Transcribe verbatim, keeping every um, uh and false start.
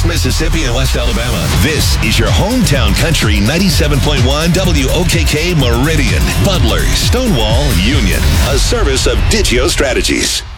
East Mississippi and West Alabama. This is your hometown country ninety-seven point one W O K K Meridian, Butler, Stonewall, Union. A service of Digio Strategies.